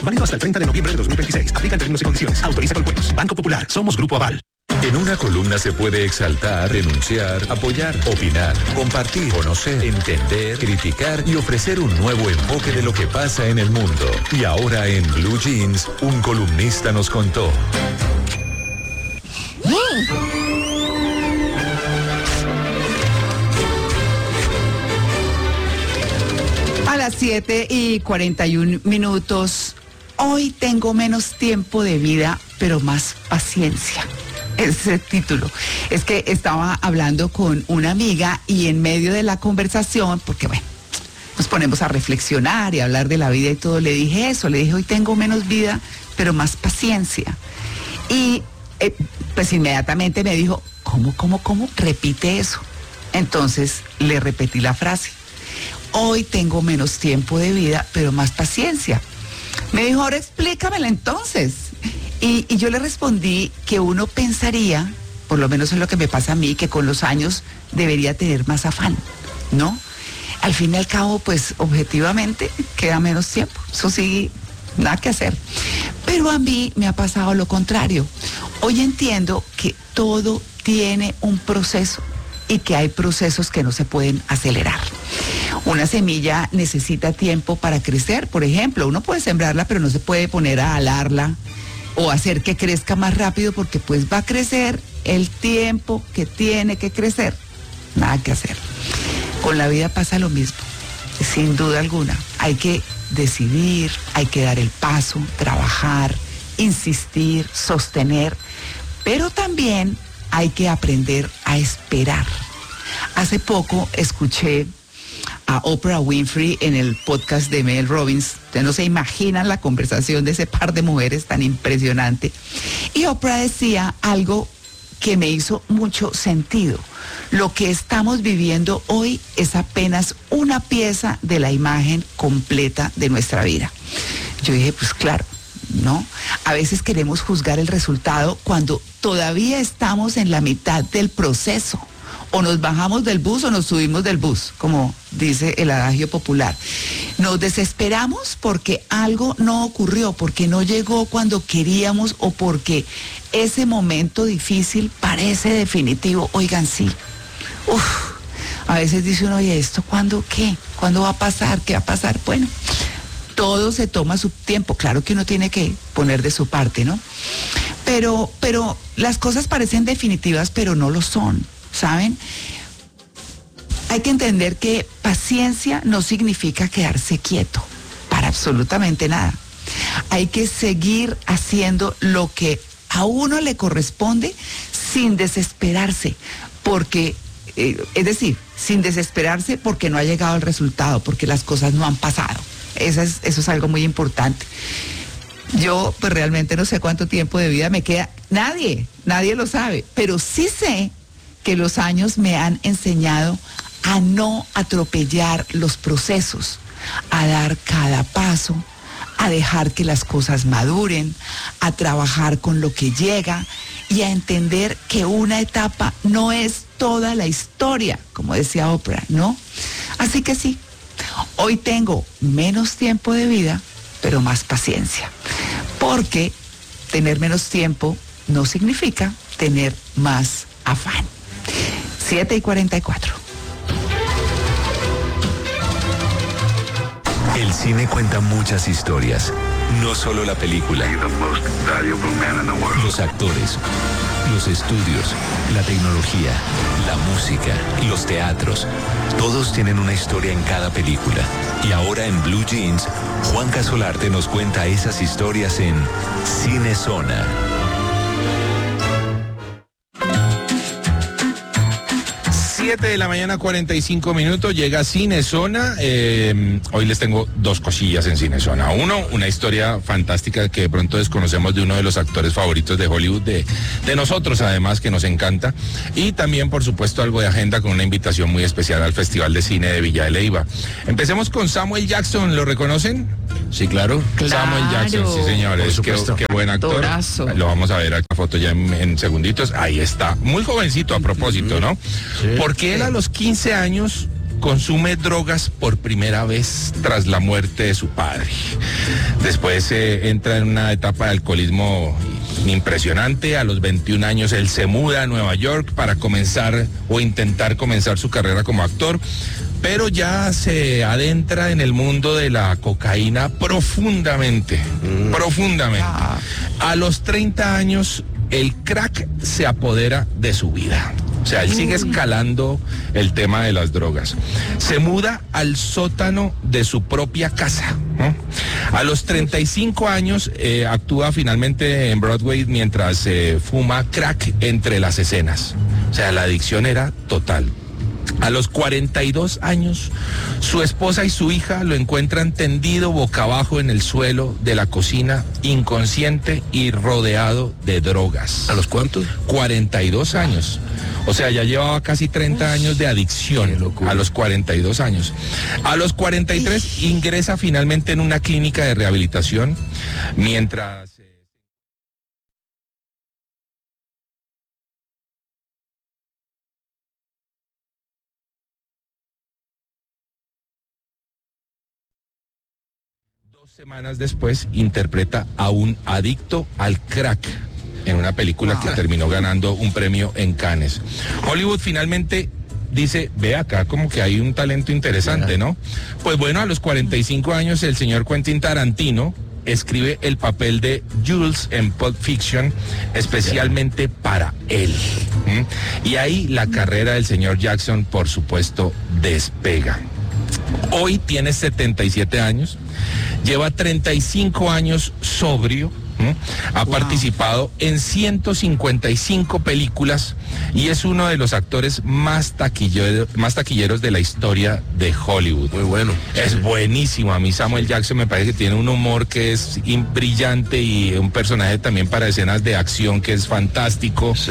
Válido hasta el 30 de noviembre de 2026. Aplican términos y condiciones. Autoriza con juegos. Banco Popular. Somos Grupo Aval. En una columna se puede exaltar, denunciar, apoyar, opinar, compartir, conocer, entender, criticar y ofrecer un nuevo enfoque de lo que pasa en el mundo. Y ahora en Blue Jeans, un columnista nos contó. A las 7:41. Hoy tengo menos tiempo de vida, pero más paciencia. Ese título. Es que estaba hablando con una amiga y en medio de la conversación, porque bueno, nos ponemos a reflexionar y a hablar de la vida y todo, le dije eso, le dije, hoy tengo menos vida, pero más paciencia. Y pues inmediatamente me dijo, ¿cómo? Repite eso. Entonces le repetí la frase. Hoy tengo menos tiempo de vida, pero más paciencia. Me dijo, ahora explícamela entonces. Y yo le respondí que uno pensaría, por lo menos es lo que me pasa a mí, que con los años debería tener más afán, ¿no? Al fin y al cabo, pues objetivamente queda menos tiempo. Eso sí, nada que hacer. Pero a mí me ha pasado lo contrario. Hoy entiendo que todo tiene un proceso y que hay procesos que no se pueden acelerar. Una semilla necesita tiempo para crecer, por ejemplo. Uno puede sembrarla, pero no se puede poner a alarla o hacer que crezca más rápido porque pues va a crecer el tiempo que tiene que crecer. Nada que hacer. Con la vida pasa lo mismo, sin duda alguna. Hay que decidir, hay que dar el paso, trabajar, insistir, sostener, pero también hay que aprender a esperar. Hace poco escuché a Oprah Winfrey en el podcast de Mel Robbins. Ustedes no se imaginan la conversación de ese par de mujeres tan impresionante. Y Oprah decía algo que me hizo mucho sentido. Lo que estamos viviendo hoy es apenas una pieza de la imagen completa de nuestra vida. Yo dije, pues claro, ¿no? A veces queremos juzgar el resultado cuando todavía estamos en la mitad del proceso. O nos bajamos del bus o nos subimos del bus, como dice el adagio popular. Nos desesperamos porque algo no ocurrió, porque no llegó cuando queríamos o porque ese momento difícil parece definitivo. Oigan, sí. A veces dice uno, oye, ¿esto cuándo qué? ¿Cuándo va a pasar? ¿Qué va a pasar? Bueno, todo se toma su tiempo. Claro que uno tiene que poner de su parte, ¿no? Pero las cosas parecen definitivas, pero no lo son. ¿Saben? Hay que entender que paciencia no significa quedarse quieto, para absolutamente nada. Hay que seguir haciendo lo que a uno le corresponde sin desesperarse, porque, es decir, sin desesperarse porque no ha llegado el resultado, porque las cosas no han pasado. Eso es algo muy importante. Yo pues realmente no sé cuánto tiempo de vida me queda, nadie lo sabe, pero sí sé que los años me han enseñado a no atropellar los procesos, a dar cada paso, a dejar que las cosas maduren, a trabajar con lo que llega y a entender que una etapa no es toda la historia, como decía Oprah, ¿no? Así que sí, hoy tengo menos tiempo de vida, pero más paciencia, porque tener menos tiempo no significa tener más afán. 7:44. El cine cuenta muchas historias, no solo la película. Los actores, los estudios, la tecnología, la música, los teatros, todos tienen una historia en cada película. Y ahora en Blue Jeans, Juan Casolarte nos cuenta esas historias en Cinezona. 7:45 llega Cinezona. Hoy les tengo dos cosillas en Cinezona. Uno, una historia fantástica que de pronto desconocemos de uno de los actores favoritos de Hollywood, de nosotros además, que nos encanta. Y también, por supuesto, algo de agenda con una invitación muy especial al Festival de Cine de Villa de Leyva. Empecemos con Samuel Jackson, ¿lo reconocen? Sí, claro. Samuel Jackson, sí señores, qué buen actor. Actorazo. Lo vamos a ver aquí la foto ya en segunditos. Ahí está, muy jovencito a propósito, ¿no? Sí. Porque él a los 15 años consume drogas por primera vez tras la muerte de su padre. Después entra en una etapa de alcoholismo impresionante. A los 21 años él se muda a Nueva York para comenzar o intentar comenzar su carrera como actor, pero ya se adentra en el mundo de la cocaína profundamente. A los 30 años el crack se apodera de su vida. O sea, él sigue escalando el tema de las drogas. Se muda al sótano de su propia casa, ¿no? A los 35 años actúa finalmente en Broadway mientras fuma crack entre las escenas. O sea, la adicción era total. A los 42 años, su esposa y su hija lo encuentran tendido boca abajo en el suelo de la cocina, inconsciente y rodeado de drogas. ¿A los cuántos? 42 años. O sea, ya llevaba casi 30 años de adicción a los 42 años. A los 43 ingresa finalmente en una clínica de rehabilitación, mientras... Semanas después interpreta a un adicto al crack en una película que terminó ganando un premio en Cannes. Hollywood finalmente dice, ve acá como que hay un talento interesante, ¿no? Pues bueno, a los 45 años el señor Quentin Tarantino escribe el papel de Jules en Pulp Fiction especialmente para él. Y ahí la carrera del señor Jackson, por supuesto, despega. Hoy tiene 77 años, lleva 35 años sobrio, ha participado en 155 películas y es uno de los actores más taquilleros de la historia de Hollywood. Muy bueno. Es buenísimo. A mí Samuel Jackson me parece que tiene un humor que es brillante y un personaje también para escenas de acción que es fantástico. Sí.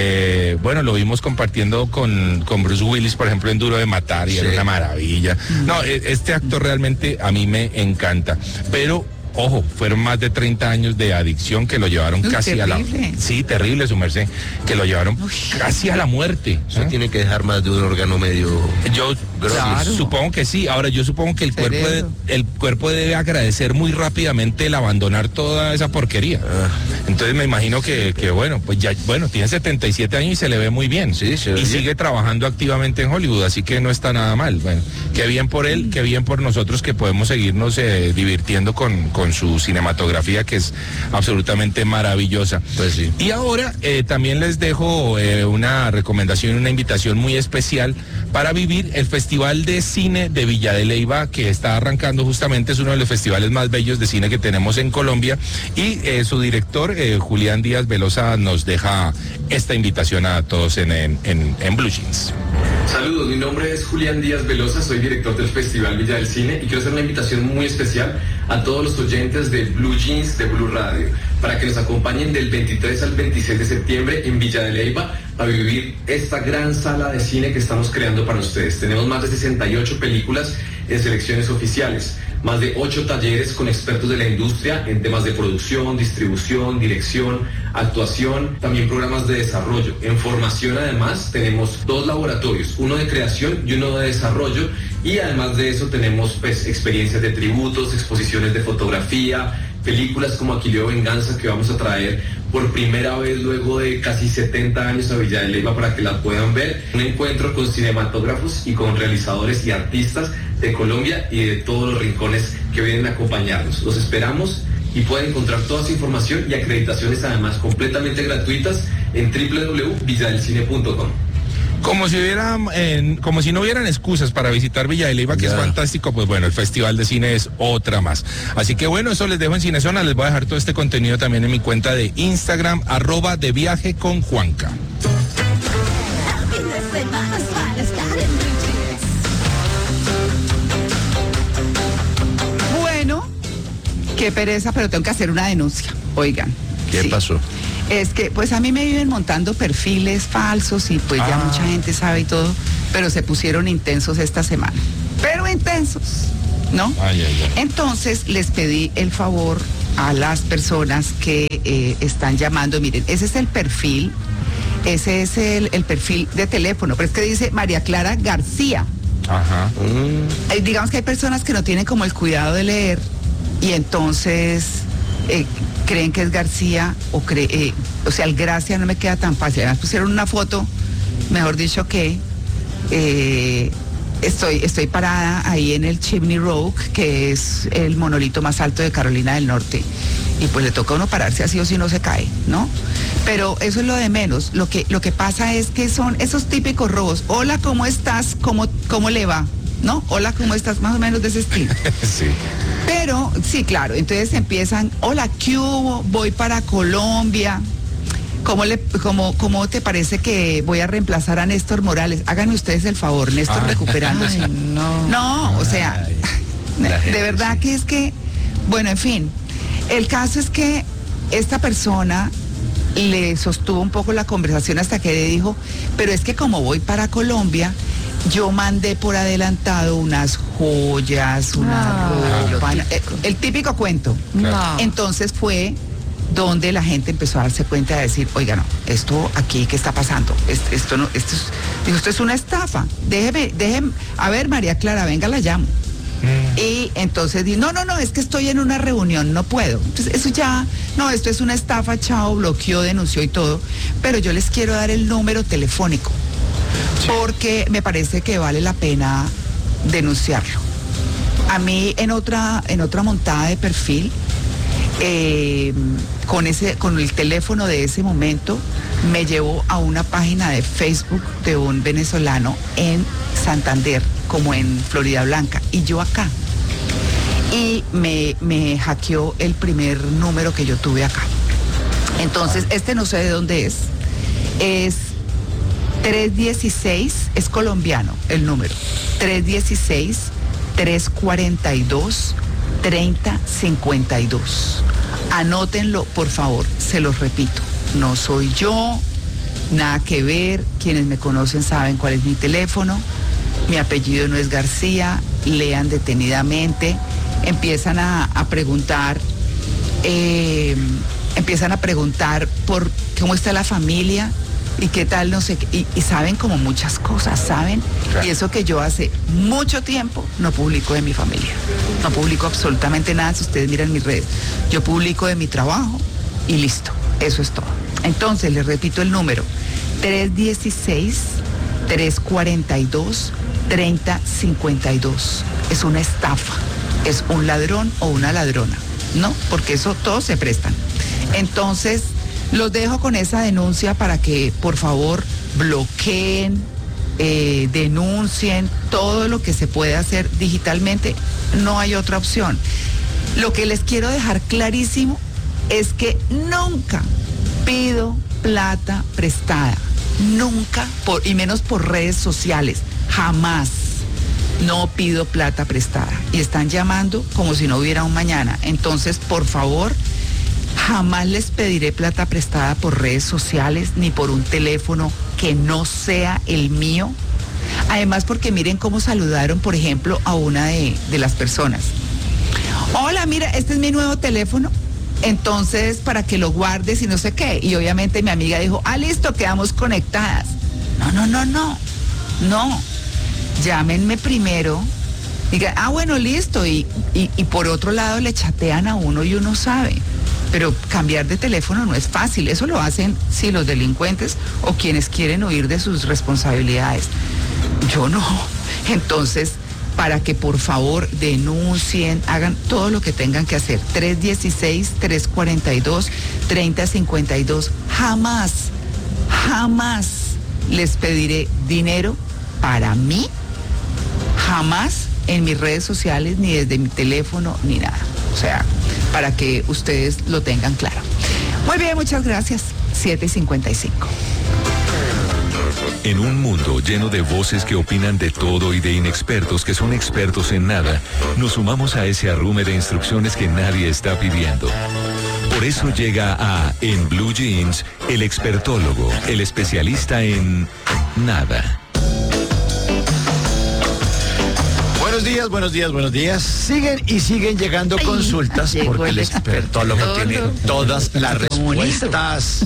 Bueno, lo vimos compartiendo con Bruce Willis, por ejemplo, en Duro de Matar, y era una maravilla. No, este actor realmente a mí me encanta, pero ojo, fueron más de 30 años de adicción que lo llevaron casi terrible. a la... Sí, terrible, su merced, que lo llevaron casi a la muerte. Eso tiene que dejar más de un órgano medio... Yo supongo que sí. Ahora, yo supongo que el cuerpo debe agradecer muy rápidamente el abandonar toda esa porquería. Entonces me imagino que bueno, pues ya, bueno, tiene 77 años y se le ve muy bien. Sí, se ve y bien. sigue trabajando activamente en Hollywood, así que no está nada mal. Bueno, qué bien por él, qué bien por nosotros que podemos seguirnos divirtiendo con su cinematografía, que es absolutamente maravillosa. Pues sí. Y ahora también les dejo una recomendación, una invitación muy especial para vivir el Festival de Cine de Villa de Leyva, que está arrancando justamente. Es uno de los festivales más bellos de cine que tenemos en Colombia, y su director, Julián Díaz Velosa, nos deja esta invitación a todos en Blue Jeans. Saludos, mi nombre es Julián Díaz Velosa, soy director del Festival Villa del Cine y quiero hacer una invitación muy especial a todos los oyentes de Blue Jeans de Blue Radio para que nos acompañen del 23 al 26 de septiembre en Villa de Leyva a vivir esta gran sala de cine que estamos creando para ustedes. Tenemos más de 68 películas en selecciones oficiales, más de 8 talleres con expertos de la industria en temas de producción, distribución, dirección, actuación, también programas de desarrollo. En formación además tenemos 2 laboratorios, uno de creación y uno de desarrollo, y además de eso tenemos pues experiencias de tributos, exposiciones de fotografía, películas como Aquileo Venganza, que vamos a traer por primera vez luego de casi 70 años a Villa de Leyva para que la puedan ver. Un encuentro con cinematógrafos y con realizadores y artistas de Colombia y de todos los rincones que vienen a acompañarnos. Los esperamos y pueden encontrar toda su información y acreditaciones además completamente gratuitas en www.villadelcine.com. Como si no hubieran excusas para visitar Villa de Leyva, que es fantástico. Pues bueno, el Festival de Cine es otra más. Así que bueno, eso les dejo en Cinezona. Les voy a dejar todo este contenido también en mi cuenta de Instagram, @deviajeconjuanca. Bueno, qué pereza, pero tengo que hacer una denuncia. Oigan. ¿Qué pasó? Es que pues a mí me viven montando perfiles falsos y pues ya mucha gente sabe y todo, pero se pusieron intensos esta semana. Pero intensos, ¿no? Entonces les pedí el favor a las personas que están llamando. Miren, ese es el perfil, ese es el perfil de teléfono, pero es que dice María Clara García. Ajá. Digamos que hay personas que no tienen como el cuidado de leer y entonces creen que es García o sea, el Gracia no me queda tan fácil. Además pusieron una foto, mejor dicho que estoy parada ahí en el Chimney Rock, que es el monolito más alto de Carolina del Norte. Y pues le toca a uno pararse así o si no se cae, ¿no? Pero eso es lo de menos. Lo que pasa es que son esos típicos robos. Hola, ¿cómo estás? ¿Cómo le va? ¿No? Hola, ¿cómo estás? Más o menos de ese estilo. Sí. Pero, sí, claro, entonces empiezan, hola, ¿qué hubo? Voy para Colombia. ¿Cómo te parece que voy a reemplazar a Néstor Morales? Háganme ustedes el favor, Néstor recuperándose. Ay, no. No, o sea, Ay, de verdad sí. que es que, bueno, en fin, el caso es que esta persona le sostuvo un poco la conversación hasta que le dijo, pero es que como voy para Colombia, yo mandé por adelantado unas joyas, una ropa, el típico cuento. No. Entonces fue donde la gente empezó a darse cuenta de decir, oiga, no, esto aquí, ¿qué está pasando? Esto es una estafa. Déjeme, a ver, María Clara, venga, la llamo. Y entonces di, no, es que estoy en una reunión, no puedo. Entonces eso ya, no, esto es una estafa, chao, bloqueó, denunció y todo. Pero yo les quiero dar el número telefónico, porque me parece que vale la pena denunciarlo. A mí en otra montada de perfil, con el teléfono de ese momento, me llevó a una página de Facebook de un venezolano en Santander, como en Florida Blanca, y yo acá. Y me hackeó el primer número que yo tuve acá. Entonces, no sé de dónde es 316, es colombiano el número, 316-342-3052. Anótenlo, por favor, se los repito, no soy yo, nada que ver, quienes me conocen saben cuál es mi teléfono, mi apellido no es García, lean detenidamente, empiezan a preguntar por cómo está la familia y qué tal, no sé, y saben como muchas cosas, ¿saben? Claro. Y eso que yo hace mucho tiempo no publico de mi familia, no publico absolutamente nada, si ustedes miran mis redes, yo publico de mi trabajo y listo, eso es todo. Entonces, les repito el número, 316-342-3052. Es una estafa, es un ladrón o una ladrona, ¿no? Porque eso todos se prestan. Entonces, los dejo con esa denuncia para que, por favor, bloqueen, denuncien todo lo que se puede hacer digitalmente. No hay otra opción. Lo que les quiero dejar clarísimo es que nunca pido plata prestada. Nunca, y menos por redes sociales, jamás. No pido plata prestada. Y están llamando como si no hubiera un mañana. Entonces, por favor, jamás les pediré plata prestada por redes sociales ni por un teléfono que no sea el mío. Además, porque miren cómo saludaron, por ejemplo, a una de las personas. Hola, mira, este es mi nuevo teléfono. Entonces, para que lo guardes y no sé qué. Y obviamente mi amiga dijo, listo, quedamos conectadas. No. Llámenme primero. Digan, bueno, listo. Y por otro lado le chatean a uno y uno sabe. Pero cambiar de teléfono no es fácil. Eso lo hacen, sí, los delincuentes o quienes quieren huir de sus responsabilidades. Yo no. Entonces, para que por favor denuncien, hagan todo lo que tengan que hacer. 316-342-3052. Jamás les pediré dinero para mí, jamás en mis redes sociales, ni desde mi teléfono, ni nada. O sea, para que ustedes lo tengan claro. Muy bien, muchas gracias. 7:55. En un mundo lleno de voces que opinan de todo y de inexpertos que son expertos en nada, nos sumamos a ese arrume de instrucciones que nadie está pidiendo. Por eso llega a En Blue Jeans, el expertólogo, el especialista en nada. Buenos días. Siguen llegando consultas llegó porque el el expertólogo tiene todas las respuestas.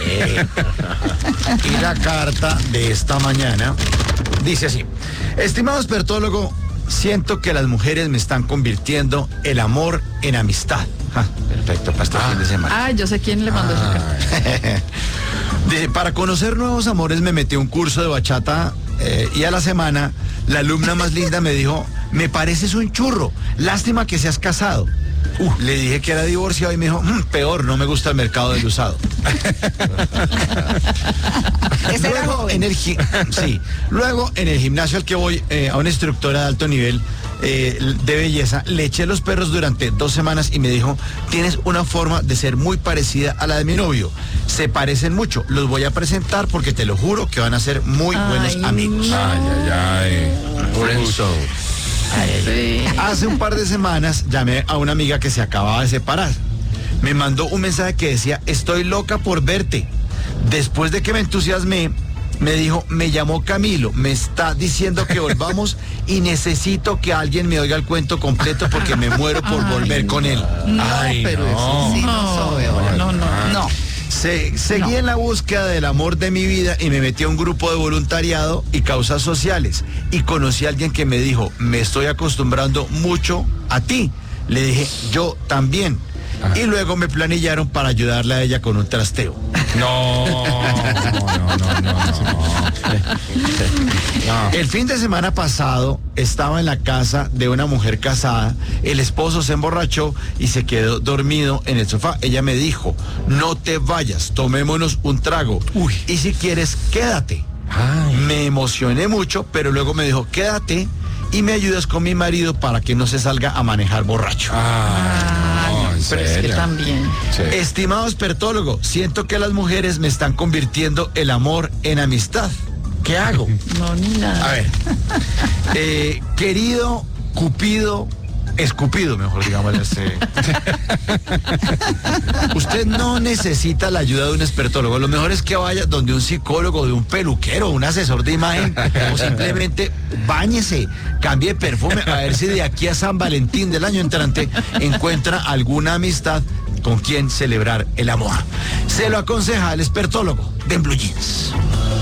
Y la carta de esta mañana dice así: estimado expertólogo, siento que las mujeres me están convirtiendo el amor en amistad. Perfecto, para este fin de semana. Yo sé quién le mandó esa carta. Dice, para conocer nuevos amores me metí a un curso de bachata y a la semana la alumna más linda me dijo, me pareces un churro, lástima que seas casado. Le dije que era divorciado y me dijo, peor, no me gusta el mercado del usado. Luego en el gimnasio al que voy, a una instructora de alto nivel de belleza, le eché los perros durante 2 semanas y me dijo, tienes una forma de ser muy parecida a la de mi novio. Se parecen mucho, los voy a presentar porque te lo juro que van a ser muy buenos amigos. Hace un par de semanas llamé a una amiga que se acababa de separar. Me mandó un mensaje que decía, estoy loca por verte. Después de que me entusiasmé, me dijo, me llamó Camilo, me está diciendo que volvamos y necesito que alguien me oiga el cuento completo porque me muero por volver con él. No. Seguí en la búsqueda del amor de mi vida y me metí a un grupo de voluntariado y causas sociales y conocí a alguien que me dijo, me estoy acostumbrando mucho a ti. Le dije, yo también. Y luego me planillaron para ayudarle a ella con un trasteo. No. El fin de semana pasado estaba en la casa de una mujer casada, el esposo se emborrachó y se quedó dormido en el sofá. Ella me dijo, no te vayas, tomémonos un trago. Y si quieres, quédate. Me emocioné mucho, pero luego me dijo, quédate y me ayudas con mi marido para que no se salga a manejar borracho. Pero es que también. Sí. Estimado expertólogo, siento que las mujeres me están convirtiendo el amor en amistad. ¿Qué hago? No, ni nada. A ver, querido Cupido, escupido, mejor digamos. Usted no necesita la ayuda de un expertólogo. Lo mejor es que vaya donde un psicólogo, de un peluquero, un asesor de imagen, o simplemente báñese, cambie de perfume, a ver si de aquí a San Valentín del año entrante encuentra alguna amistad con quien celebrar el amor. Se lo aconseja el expertólogo de Blue Jeans.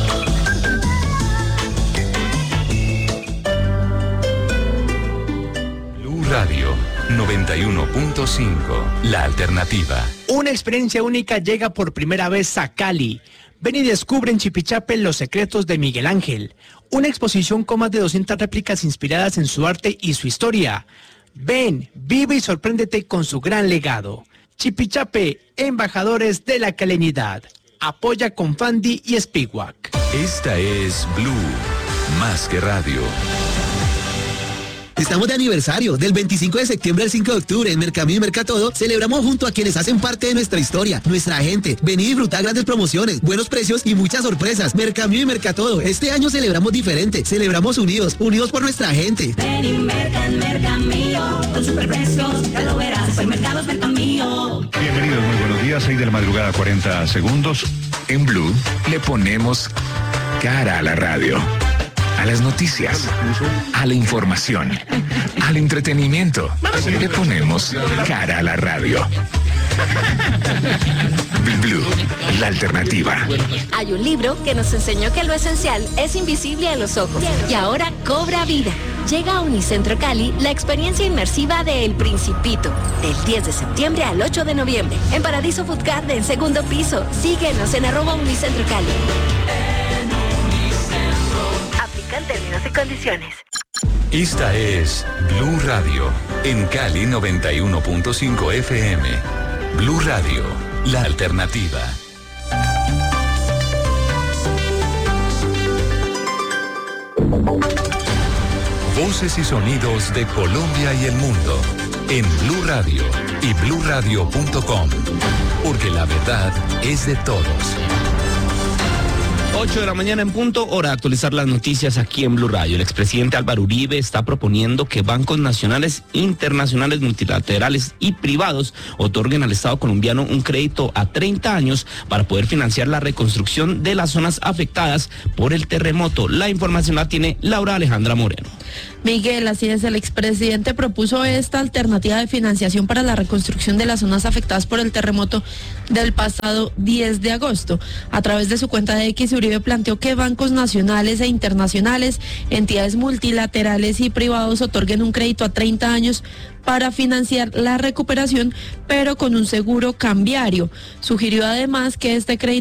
Radio 91.5, la alternativa. Una experiencia única llega por primera vez a Cali. Ven y descubre en Chipichape los secretos de Miguel Ángel. Una exposición con más de 200 réplicas inspiradas en su arte y su historia. Ven, vive y sorpréndete con su gran legado. Chipichape, embajadores de la calenidad. Apoya con Fandi y Spiwak. Esta es Blue, más que radio. Estamos de aniversario, del 25 de septiembre al 5 de octubre en Mercamillo y Mercatodo. Celebramos junto a quienes hacen parte de nuestra historia, nuestra gente. Vení y disfrutar grandes promociones, buenos precios y muchas sorpresas. Mercamillo y Mercatodo, este año celebramos diferente, celebramos unidos por nuestra gente. Ven y merca en Mercamillo, con superprecios, ya lo verás, Supermercados Mercamillo. Bienvenidos, muy buenos días, 6 de la madrugada, 40 segundos. En Blue le ponemos cara a la radio. A las noticias, a la información, al entretenimiento. Le ponemos cara a la radio. Blue, la alternativa. Hay un libro que nos enseñó que lo esencial es invisible a los ojos y ahora cobra vida. Llega a Unicentro Cali la experiencia inmersiva de El Principito, del 10 de septiembre al 8 de noviembre, en Paradiso Food Garden, segundo piso. Síguenos en @Unicentro Cali. Aplican términos y condiciones. Esta es Blue Radio, en Cali 91.5 FM. Blue Radio, la alternativa. Voces y sonidos de Colombia y el mundo en Blue Radio y bluradio.com, porque la verdad es de todos. 8 de la mañana en punto, hora de actualizar las noticias aquí en Blue Radio. El expresidente Álvaro Uribe está proponiendo que bancos nacionales, internacionales, multilaterales y privados otorguen al Estado colombiano un crédito a 30 años para poder financiar la reconstrucción de las zonas afectadas por el terremoto. La información la tiene Laura Alejandra Moreno. Miguel, así es, el expresidente propuso esta alternativa de financiación para la reconstrucción de las zonas afectadas por el terremoto del pasado 10 de agosto. A través de su cuenta de X, Uribe planteó que bancos nacionales e internacionales, entidades multilaterales y privados otorguen un crédito a 30 años para financiar la recuperación, pero con un seguro cambiario. Sugirió además que este crédito